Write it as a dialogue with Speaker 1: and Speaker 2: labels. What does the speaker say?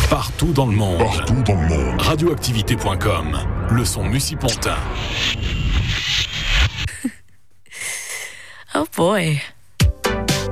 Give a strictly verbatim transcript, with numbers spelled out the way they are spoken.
Speaker 1: Partout dans le monde.
Speaker 2: Partout dans le monde.
Speaker 1: Radioactivité point com. Le son Mussy-Pontin.
Speaker 3: Oh boy.